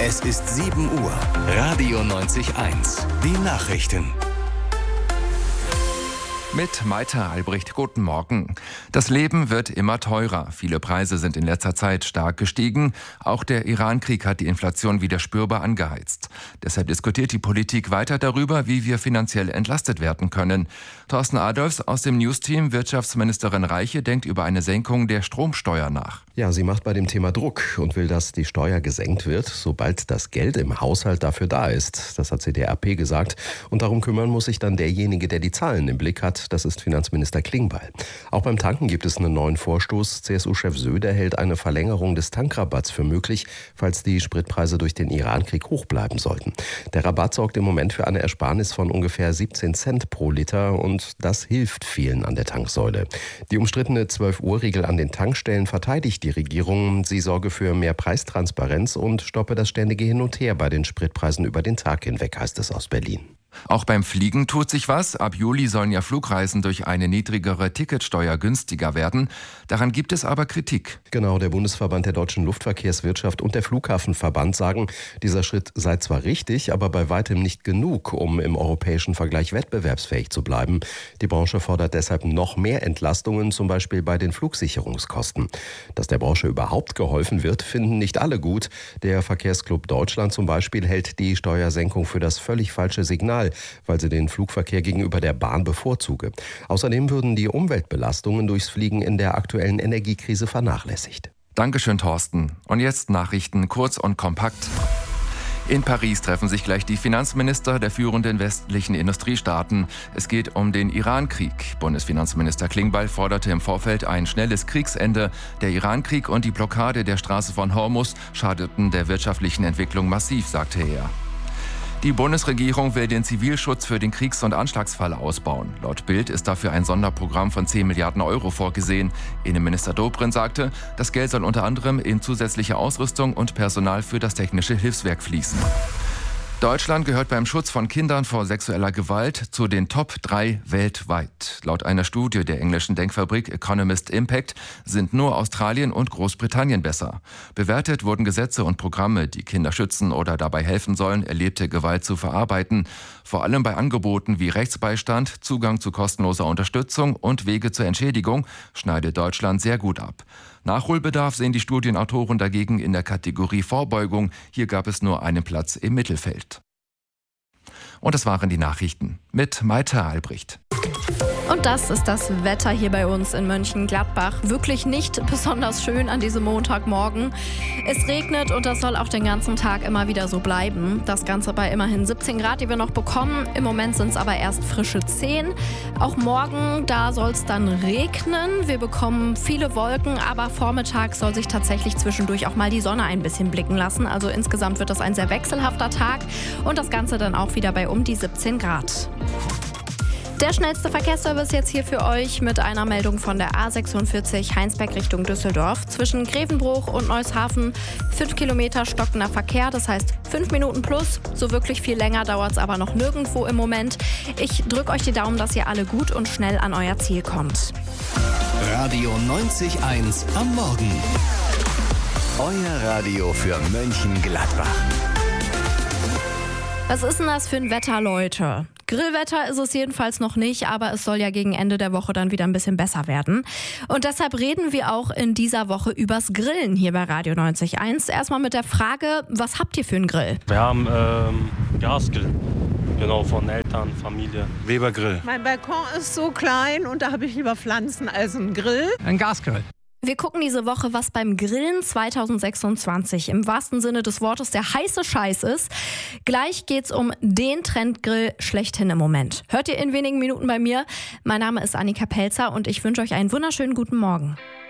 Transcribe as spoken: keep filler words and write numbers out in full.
Es ist sieben Uhr. Radio neunzig eins. Die Nachrichten. Mit Maita Albrecht, guten Morgen. Das Leben wird immer teurer. Viele Preise sind in letzter Zeit stark gestiegen. Auch der Iran-Krieg hat die Inflation wieder spürbar angeheizt. Deshalb diskutiert die Politik weiter darüber, wie wir finanziell entlastet werden können. Thorsten Adolfs aus dem Newsteam, Wirtschaftsministerin Reiche, denkt über eine Senkung der Stromsteuer nach. Ja, sie macht bei dem Thema Druck und will, dass die Steuer gesenkt wird, sobald das Geld im Haushalt dafür da ist. Das hat sie der A P gesagt. Und darum kümmern muss sich dann derjenige, der die Zahlen im Blick hat. Das ist Finanzminister Klingbeil. Auch beim Tanken gibt es einen neuen Vorstoß. C S U-Chef Söder hält eine Verlängerung des Tankrabatts für möglich, falls die Spritpreise durch den Iran-Krieg hoch bleiben sollten. Der Rabatt sorgt im Moment für eine Ersparnis von ungefähr siebzehn Cent pro Liter und das hilft vielen an der Tanksäule. Die umstrittene zwölf Uhr Regel an den Tankstellen verteidigt die Regierung. Sie sorge für mehr Preistransparenz und stoppe das ständige Hin und Her bei den Spritpreisen über den Tag hinweg, heißt es aus Berlin. Auch beim Fliegen tut sich was. Ab Juli sollen ja Flugreisen durch eine niedrigere Ticketsteuer günstiger werden. Daran gibt es aber Kritik. Genau, der Bundesverband der deutschen Luftverkehrswirtschaft und der Flughafenverband sagen, dieser Schritt sei zwar richtig, aber bei weitem nicht genug, um im europäischen Vergleich wettbewerbsfähig zu bleiben. Die Branche fordert deshalb noch mehr Entlastungen, zum Beispiel bei den Flugsicherungskosten. Dass der Branche überhaupt geholfen wird, finden nicht alle gut. Der Verkehrsclub Deutschland zum Beispiel hält die Steuersenkung für das völlig falsche Signal, weil sie den Flugverkehr gegenüber der Bahn bevorzuge. Außerdem würden die Umweltbelastungen durchs Fliegen in der aktuellen Energiekrise vernachlässigt. Dankeschön, Thorsten. Und jetzt Nachrichten kurz und kompakt. In Paris treffen sich gleich die Finanzminister der führenden westlichen Industriestaaten. Es geht um den Iran-Krieg. Bundesfinanzminister Klingbeil forderte im Vorfeld ein schnelles Kriegsende. Der Iran-Krieg und die Blockade der Straße von Hormuz schadeten der wirtschaftlichen Entwicklung massiv, sagte er. Die Bundesregierung will den Zivilschutz für den Kriegs- und Anschlagsfall ausbauen. Laut Bild ist dafür ein Sonderprogramm von zehn Milliarden Euro vorgesehen. Innenminister Dobrindt sagte, das Geld soll unter anderem in zusätzliche Ausrüstung und Personal für das technische Hilfswerk fließen. Deutschland gehört beim Schutz von Kindern vor sexueller Gewalt zu den Top drei weltweit. Laut einer Studie der englischen Denkfabrik Economist Impact sind nur Australien und Großbritannien besser. Bewertet wurden Gesetze und Programme, die Kinder schützen oder dabei helfen sollen, erlebte Gewalt zu verarbeiten. Vor allem bei Angeboten wie Rechtsbeistand, Zugang zu kostenloser Unterstützung und Wege zur Entschädigung schneidet Deutschland sehr gut ab. Nachholbedarf sehen die Studienautoren dagegen in der Kategorie Vorbeugung. Hier gab es nur einen Platz im Mittelfeld. Und das waren die Nachrichten mit Maita Albrecht. Und das ist das Wetter hier bei uns in Mönchengladbach. Wirklich nicht besonders schön an diesem Montagmorgen. Es regnet und das soll auch den ganzen Tag immer wieder so bleiben. Das Ganze bei immerhin siebzehn Grad, die wir noch bekommen. Im Moment sind es aber erst frische zehn. Auch morgen, da soll es dann regnen. Wir bekommen viele Wolken, aber vormittags soll sich tatsächlich zwischendurch auch mal die Sonne ein bisschen blicken lassen. Also insgesamt wird das ein sehr wechselhafter Tag und das Ganze dann auch wieder bei um die siebzehn Grad. Der schnellste Verkehrsservice jetzt hier für euch mit einer Meldung von der A sechsundvierzig Heinsberg Richtung Düsseldorf. Zwischen Grevenbruch und Neushafen fünf Kilometer stockender Verkehr, das heißt fünf Minuten plus. So wirklich viel länger dauert es aber noch nirgendwo im Moment. Ich drücke euch die Daumen, dass ihr alle gut und schnell an euer Ziel kommt. Radio neunzig eins am Morgen. Euer Radio für Mönchengladbach. Was ist denn das für ein Wetter, Leute? Grillwetter ist es jedenfalls noch nicht, aber es soll ja gegen Ende der Woche dann wieder ein bisschen besser werden. Und deshalb reden wir auch in dieser Woche übers Grillen hier bei Radio neunzig eins. Erstmal mit der Frage, was habt ihr für einen Grill? Wir haben ähm, Gasgrill. Genau, von Eltern, Familie. Webergrill. Mein Balkon ist so klein und da habe ich lieber Pflanzen als einen Grill. Ein Gasgrill. Wir gucken diese Woche, was beim Grillen zwanzig sechsundzwanzig im wahrsten Sinne des Wortes der heiße Scheiß ist. Gleich geht's um den Trendgrill schlechthin im Moment. Hört ihr in wenigen Minuten bei mir. Mein Name ist Annika Pelzer und ich wünsche euch einen wunderschönen guten Morgen.